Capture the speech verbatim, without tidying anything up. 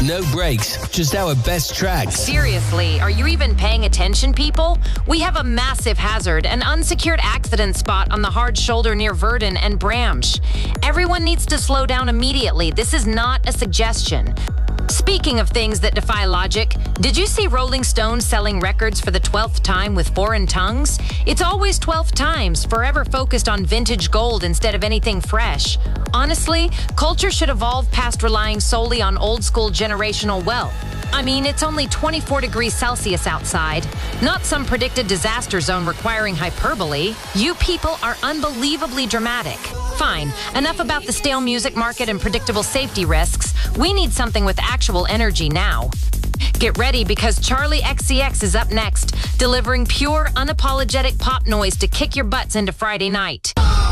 no breaks, just our best tracks. Seriously, are you even paying attention, people? We have a massive hazard, an unsecured accident spot on the hard shoulder near Verdun and Bramsch. Everyone needs to slow down immediately. This is not a suggestion. Speaking of things that defy logic, did you see Rolling Stone selling records for the twelfth time with foreign tongues? It's always twelve times, forever focused on vintage gold instead of anything fresh. Honestly, culture should evolve past relying solely on old-school generational wealth. I mean, it's only twenty-four degrees Celsius outside, not some predicted disaster zone requiring hyperbole. You people are unbelievably dramatic. Fine, enough about the stale music market and predictable safety risks. We need something with actual energy now. Get ready because Charlie X C X is up next, delivering pure, unapologetic pop noise to kick your butts into Friday night.